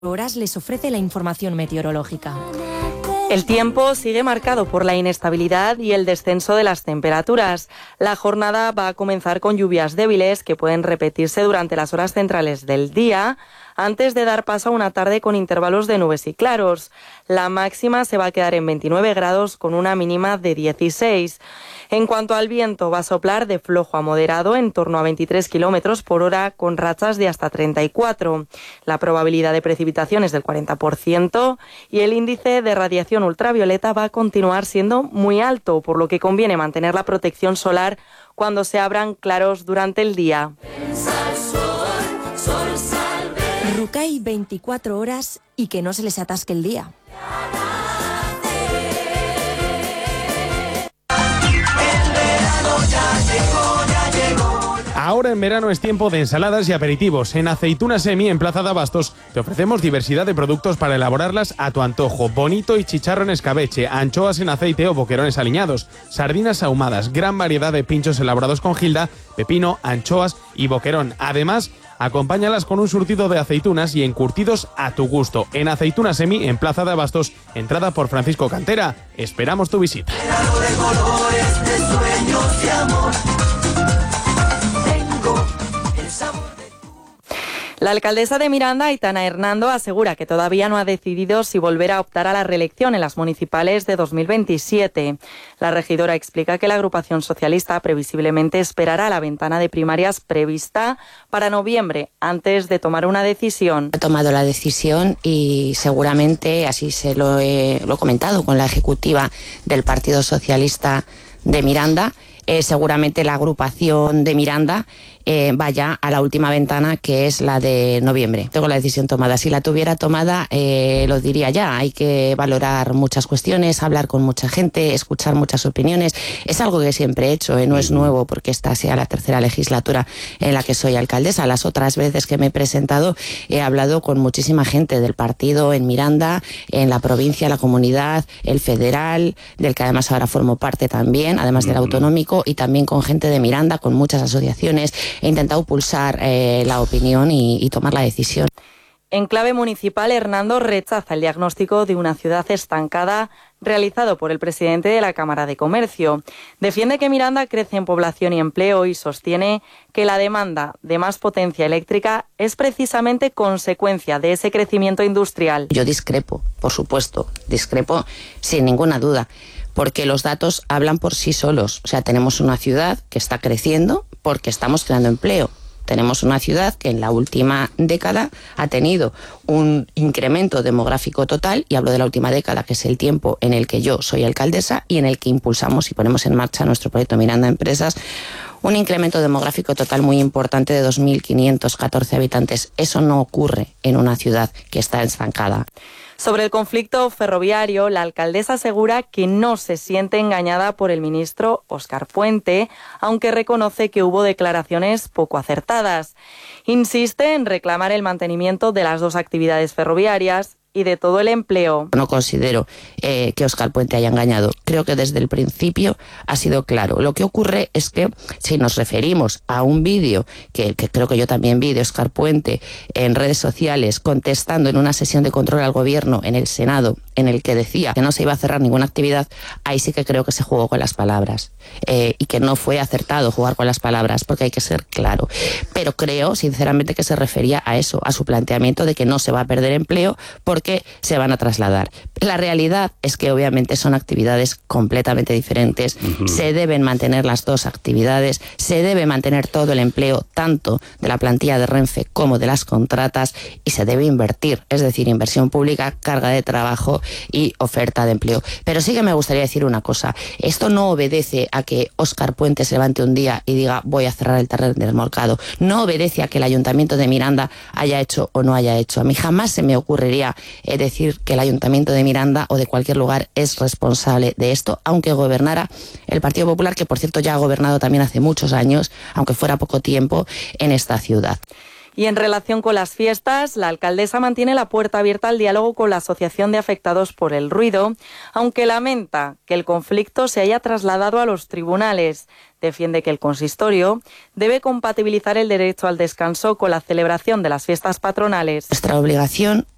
horas les ofrece la información meteorológica. El tiempo sigue marcado por la inestabilidad y el descenso de las temperaturas. La jornada va a comenzar con lluvias débiles que pueden repetirse durante las horas centrales del día, antes de dar paso a una tarde con intervalos de nubes y claros. La máxima se va a quedar en 29 grados con una mínima de 16. En cuanto al viento, va a soplar de flojo a moderado en torno a 23 kilómetros por hora con rachas de hasta 34. La probabilidad de precipitación es del 40% y el índice de radiación ultravioleta va a continuar siendo muy alto, por lo que conviene mantener la protección solar cuando se abran claros durante el día. Rucay 24 horas y que no se les atasque el día. Ahora en verano es tiempo de ensaladas y aperitivos. En Aceituna Semi, en Plaza de Abastos, te ofrecemos diversidad de productos para elaborarlas a tu antojo. Bonito y chicharro en escabeche, anchoas en aceite o boquerones aliñados, sardinas ahumadas, gran variedad de pinchos elaborados con gilda, pepino, anchoas y boquerón. Además, acompáñalas con un surtido de aceitunas y encurtidos a tu gusto. En Aceituna Semi, en Plaza de Abastos, entrada por Francisco Cantera. Esperamos tu visita. La alcaldesa de Miranda, Aitana Hernando, asegura que todavía no ha decidido si volver a optar a la reelección en las municipales de 2027. La regidora explica que la agrupación socialista previsiblemente esperará la ventana de primarias prevista para noviembre antes de tomar una decisión. He tomado la decisión y seguramente, así se lo he comentado con la ejecutiva del Partido Socialista de Miranda, seguramente la agrupación de Miranda vaya a la última ventana, que es la de noviembre. Tengo la decisión tomada. Si la tuviera tomada, lo diría ya. Hay que valorar muchas cuestiones, hablar con mucha gente, escuchar muchas opiniones. Es algo que siempre he hecho, no es nuevo porque esta sea la tercera legislatura en la que soy alcaldesa. Las otras veces que me he presentado he hablado con muchísima gente del partido en Miranda, en la provincia, la comunidad, el federal, del que además ahora formo parte también, además del autonómico, y también con gente de Miranda, con muchas asociaciones. He intentado pulsar la opinión y tomar la decisión. En clave municipal, Hernando rechaza el diagnóstico de una ciudad estancada realizado por el presidente de la Cámara de Comercio. Defiende que Miranda crece en población y empleo y sostiene que la demanda de más potencia eléctrica es precisamente consecuencia de ese crecimiento industrial. Yo discrepo, por supuesto, discrepo sin ninguna duda, porque los datos hablan por sí solos. O sea, tenemos una ciudad que está creciendo porque estamos creando empleo. Tenemos una ciudad que en la última década ha tenido un incremento demográfico total, y hablo de la última década, que es el tiempo en el que yo soy alcaldesa y en el que impulsamos y ponemos en marcha nuestro proyecto Miranda Empresas, un incremento demográfico total muy importante de 2.514 habitantes. Eso no ocurre en una ciudad que está estancada. Sobre el conflicto ferroviario, la alcaldesa asegura que no se siente engañada por el ministro Óscar Puente, aunque reconoce que hubo declaraciones poco acertadas. Insiste en reclamar el mantenimiento de las dos actividades ferroviarias y de todo el empleo. No considero que Óscar Puente haya engañado. Creo que desde el principio ha sido claro. Lo que ocurre es que si nos referimos a un vídeo que creo que yo también vi de Óscar Puente en redes sociales contestando en una sesión de control al gobierno en el Senado, en el que decía que no se iba a cerrar ninguna actividad, ahí sí que creo que se jugó con las palabras y que no fue acertado jugar con las palabras, porque hay que ser claro. Pero creo sinceramente que se refería a eso, a su planteamiento de que no se va a perder empleo porque se van a trasladar. La realidad es que obviamente son actividades completamente diferentes. Se deben mantener las dos actividades, se debe mantener todo el empleo, tanto de la plantilla de Renfe como de las contratas, y se debe invertir, es decir, inversión pública, carga de trabajo y oferta de empleo. Pero sí que me gustaría decir una cosa: esto no obedece a que Óscar Puente se levante un día y diga voy a cerrar el terreno del mercado, no obedece a que el Ayuntamiento de Miranda haya hecho o no haya hecho. A mí jamás se me ocurriría decir que el Ayuntamiento de Miranda o de cualquier lugar es responsable de esto, aunque gobernara el Partido Popular, que por cierto ya ha gobernado también hace muchos años, aunque fuera poco tiempo, en esta ciudad. Y en relación con las fiestas, la alcaldesa mantiene la puerta abierta al diálogo con la Asociación de Afectados por el Ruido, aunque lamenta que el conflicto se haya trasladado a los tribunales. Defiende que el consistorio debe compatibilizar el derecho al descanso con la celebración de las fiestas patronales. Nuestra obligación